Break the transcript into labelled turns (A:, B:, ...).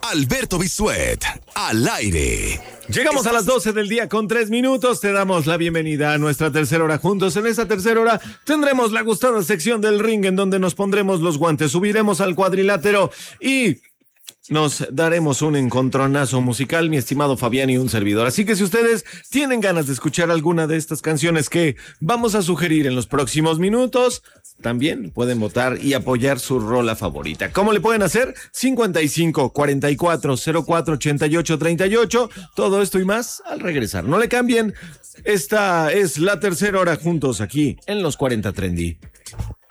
A: Alberto Bisuet, al aire.
B: Llegamos a las 12 del día con 3 minutos. Te damos la bienvenida a nuestra tercera hora juntos. En esta tercera hora tendremos la gustada sección del ring en donde nos pondremos los guantes, subiremos al cuadrilátero y nos daremos un encontronazo musical, mi estimado Fabián y un servidor. Así que si ustedes tienen ganas de escuchar alguna de estas canciones que vamos a sugerir en los próximos minutos, también pueden votar y apoyar su rola favorita. ¿Cómo le pueden hacer? 55 44 04 88 38. Todo esto y más al regresar. No le cambien. Esta es la tercera hora juntos aquí en los 40 Trendy.